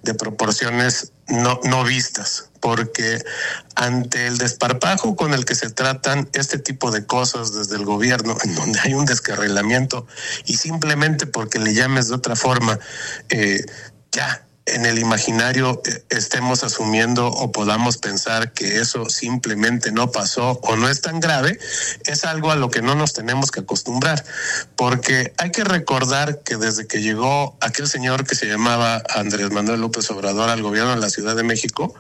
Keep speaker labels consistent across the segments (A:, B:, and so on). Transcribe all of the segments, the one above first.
A: de proporciones no vistas, porque ante el desparpajo con el que se tratan este tipo de cosas desde el gobierno, en donde hay un descarrilamiento y simplemente porque le llames de otra forma, ya en el imaginario estemos asumiendo o podamos pensar que eso simplemente no pasó o no es tan grave, es algo a lo que no nos tenemos que acostumbrar, porque hay que recordar que desde que llegó aquel señor que se llamaba Andrés Manuel López Obrador al gobierno de la Ciudad de México,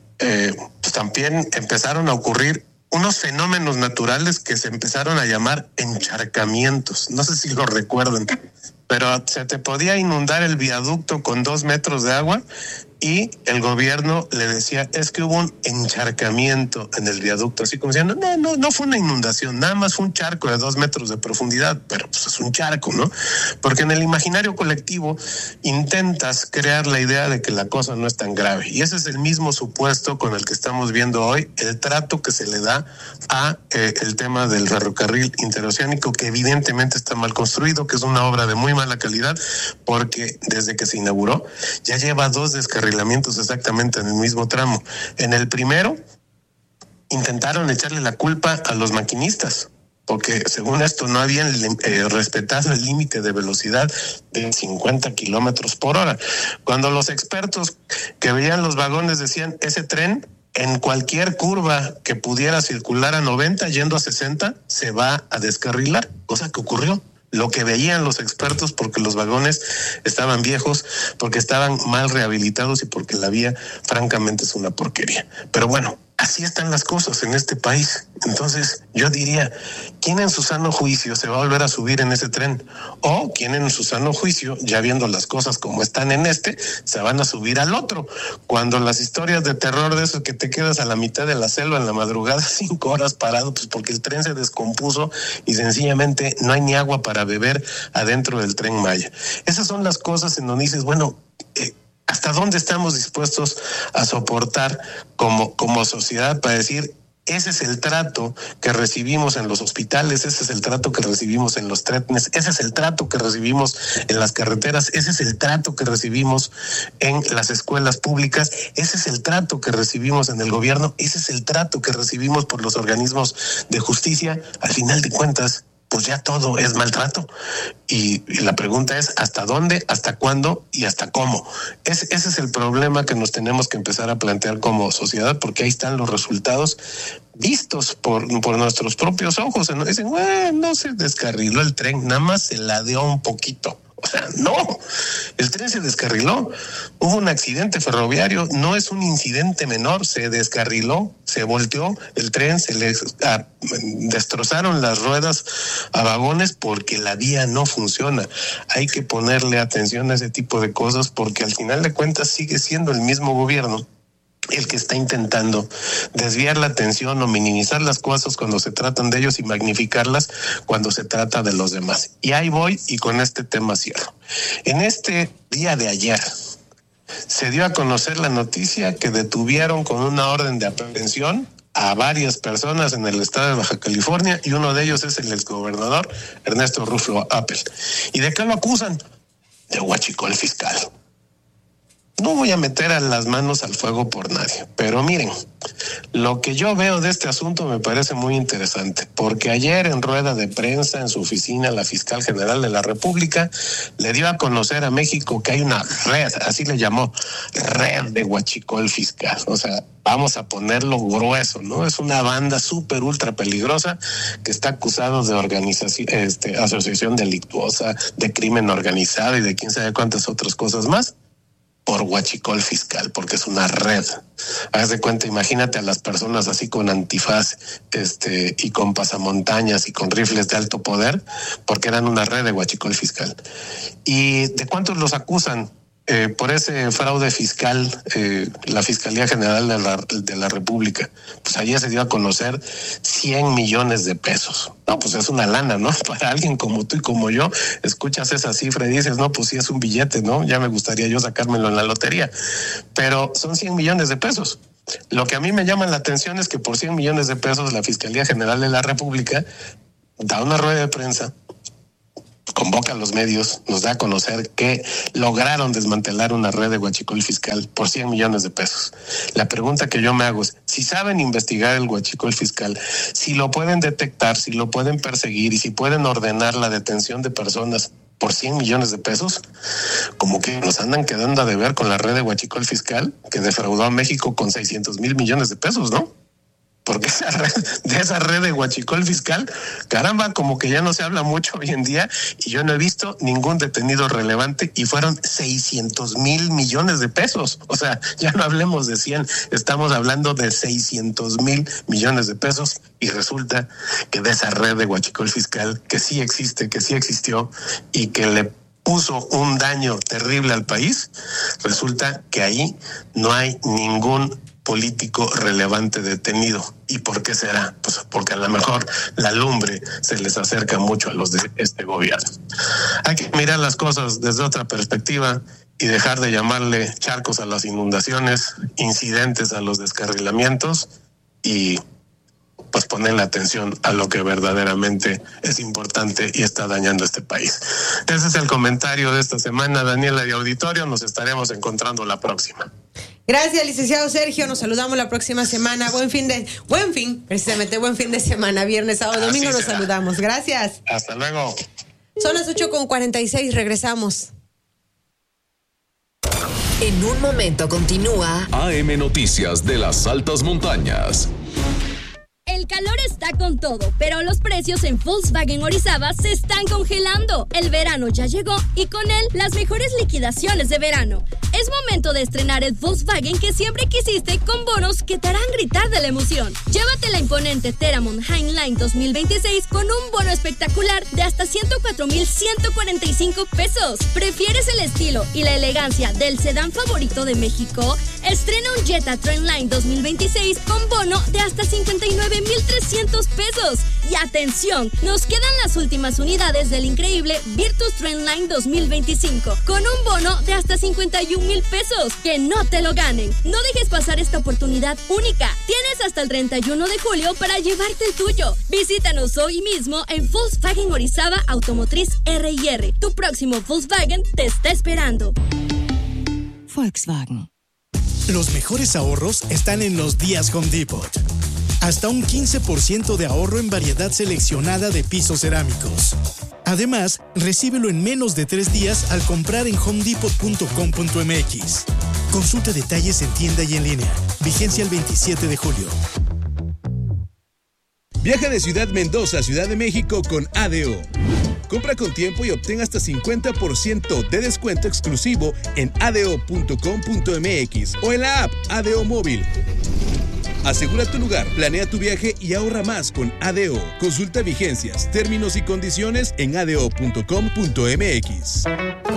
A: pues también empezaron a ocurrir unos fenómenos naturales que se empezaron a llamar encharcamientos. No sé si lo recuerdan, pero se te podía inundar el viaducto con 2 metros de agua y el gobierno le decía, es que hubo un encharcamiento en el viaducto, así como diciendo, no fue una inundación, nada más fue un charco de 2 metros de profundidad, pero pues es un charco, ¿no? Porque en el imaginario colectivo intentas crear la idea de que la cosa no es tan grave, y ese es el mismo supuesto con el que estamos viendo hoy el trato que se le da a el tema del ferrocarril interoceánico, que evidentemente está mal construido, que es una obra de muy mala calidad, porque desde que se inauguró ya lleva 2 descarrilamientos exactamente en el mismo tramo. En el primero intentaron echarle la culpa a los maquinistas, porque según esto no habían respetado el límite de velocidad de 50 kilómetros por hora. Cuando los expertos que veían los vagones decían, ese tren en cualquier curva que pudiera circular a 90 yendo a 60 se va a descarrilar, cosa que ocurrió. Lo que veían los expertos, porque los vagones estaban viejos, porque estaban mal rehabilitados y porque la vía francamente es una porquería. Pero bueno, así están las cosas en este país. Entonces yo diría, ¿quién en su sano juicio se va a volver a subir en ese tren? O ¿quién en su sano juicio, ya viendo las cosas como están en este, se van a subir al otro? Cuando las historias de terror de eso que te quedas a la mitad de la selva en la madrugada 5 horas parado, pues porque el tren se descompuso y sencillamente no hay ni agua para beber adentro del Tren Maya. Esas son las cosas en donde dices, bueno, ¿hasta dónde estamos dispuestos a soportar como sociedad para decir, ese es el trato que recibimos en los hospitales, ese es el trato que recibimos en los trenes, ese es el trato que recibimos en las carreteras, ese es el trato que recibimos en las escuelas públicas, ese es el trato que recibimos en el gobierno, ese es el trato que recibimos por los organismos de justicia? Al final de cuentas, pues ya todo es maltrato. Y la pregunta es, ¿hasta dónde, hasta cuándo y hasta cómo? Ese es el problema que nos tenemos que empezar a plantear como sociedad, porque ahí están los resultados vistos por nuestros propios ojos. Dicen, no se descarriló el tren, nada más se ladeó un poquito. O sea, no, el tren se descarriló, hubo un accidente ferroviario, no es un incidente menor, se descarriló, se volteó el tren, se les destrozaron las ruedas a vagones porque la vía no funciona. Hay que ponerle atención a ese tipo de cosas, porque al final de cuentas sigue siendo el mismo gobierno el que está intentando desviar la atención o minimizar las cosas cuando se tratan de ellos y magnificarlas cuando se trata de los demás. Y ahí voy, y con este tema cierro. En este día de ayer se dio a conocer la noticia que detuvieron con una orden de aprehensión a varias personas en el estado de Baja California, y uno de ellos es el exgobernador Ernesto Rufo Appel. ¿Y de qué lo acusan? De huachicol fiscal. No voy a meter a las manos al fuego por nadie, pero miren, lo que yo veo de este asunto me parece muy interesante, porque ayer en rueda de prensa en su oficina la fiscal general de la República le dio a conocer a México que hay una red, así le llamó, red de huachicol fiscal. O sea, vamos a ponerlo grueso, ¿no? Es una banda súper ultra peligrosa que está acusado de organización, asociación delictuosa, de crimen organizado y de quién sabe cuántas otras cosas más, por huachicol fiscal, porque es una red. Haz de cuenta, imagínate a las personas así con antifaz, y con pasamontañas y con rifles de alto poder, porque eran una red de huachicol fiscal. ¿Y de cuántos los acusan? Por ese fraude fiscal, la Fiscalía General de la República, pues ayer se dio a conocer 100 millones de pesos. No, pues es una lana, ¿no? Para alguien como tú y como yo, escuchas esa cifra y dices, no, pues sí es un billete, ¿no? Ya me gustaría yo sacármelo en la lotería. Pero son 100 millones de pesos. Lo que a mí me llama la atención es que por 100 millones de pesos la Fiscalía General de la República da una rueda de prensa convoca a los medios, nos da a conocer que lograron desmantelar una red de huachicol fiscal por 100 millones de pesos. La pregunta que yo me hago es, si saben investigar el huachicol fiscal, si lo pueden detectar, si lo pueden perseguir y si pueden ordenar la detención de personas por 100 millones de pesos, como que nos andan quedando a deber con la red de huachicol fiscal que defraudó a México con 600,000 millones de pesos, ¿no? Porque de esa red de huachicol fiscal, caramba, como que ya no se habla mucho hoy en día y yo no he visto ningún detenido relevante y fueron 600,000 millones de pesos. O sea, ya no hablemos de 100, estamos hablando de 600,000 millones de pesos y resulta que de esa red de huachicol fiscal que sí existe, que sí existió y que le puso un daño terrible al país, resulta que ahí no hay ningún político relevante detenido. ¿Y por qué será? Pues porque a lo mejor la lumbre se les acerca mucho a los de este gobierno. Hay que mirar las cosas desde otra perspectiva y dejar de llamarle charcos a las inundaciones, incidentes a los descarrilamientos y pues ponerle atención a lo que verdaderamente es importante y está dañando este país. Ese es el comentario de esta semana, Daniela de Auditorio. Nos estaremos encontrando la próxima.
B: Gracias, licenciado Sergio. Nos saludamos la próxima semana. Buen fin de semana. Viernes, sábado, domingo nos saludamos. Gracias.
A: Hasta luego.
B: Son las 8:46. Regresamos.
C: En un momento continúa
D: AM Noticias de las Altas Montañas.
E: El calor está con todo, pero los precios en Volkswagen Orizaba se están congelando. El verano ya llegó y con él las mejores liquidaciones de verano. Es momento de estrenar el Volkswagen que siempre quisiste con bonos que te harán gritar de la emoción. Llévate la imponente Teramon Highline 2026 con un bono espectacular de hasta 104,145 pesos. ¿Prefieres el estilo y la elegancia del sedán favorito de México? Estrena un Jetta Trendline 2026 con bono de hasta 59,300 pesos. Y atención, nos quedan las últimas unidades del increíble Virtus Trendline 2025 con un bono de hasta 51,000 pesos. Que no te lo ganen. No dejes pasar esta oportunidad única. Tienes hasta el 31 de julio para llevarte el tuyo. Visítanos hoy mismo en Volkswagen Orizaba Automotriz R&R. Tu próximo Volkswagen te está esperando.
F: Volkswagen.
G: Los mejores ahorros están en los días Home Depot. Hasta un 15% de ahorro en variedad seleccionada de pisos cerámicos. Además, recíbelo en menos de 3 días al comprar en homedepot.com.mx. Consulta detalles en tienda y en línea. Vigencia el 27 de julio.
H: Viaja de Ciudad Mendoza a Ciudad de México con ADO. Compra con tiempo y obtén hasta 50% de descuento exclusivo en ado.com.mx o en la app ADO Móvil. Asegura tu lugar, planea tu viaje y ahorra más con ADO. Consulta vigencias, términos y condiciones en ado.com.mx.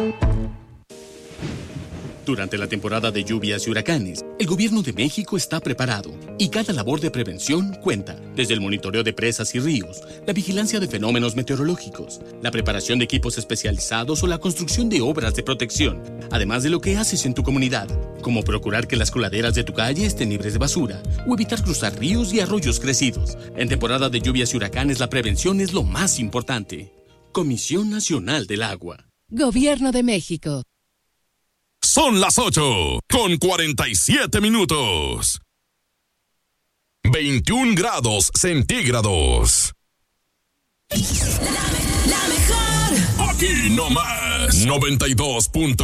I: Durante la temporada de lluvias y huracanes, el Gobierno de México está preparado y cada labor de prevención cuenta. Desde el monitoreo de presas y ríos, la vigilancia de fenómenos meteorológicos, la preparación de equipos especializados o la construcción de obras de protección, además de lo que haces en tu comunidad, como procurar que las coladeras de tu calle estén libres de basura o evitar cruzar ríos y arroyos crecidos. En temporada de lluvias y huracanes, la prevención es lo más importante. Comisión Nacional del Agua.
F: Gobierno de México.
D: Son las 8:47. 21 grados centígrados.
C: La mejor.
D: Aquí nomás. 92.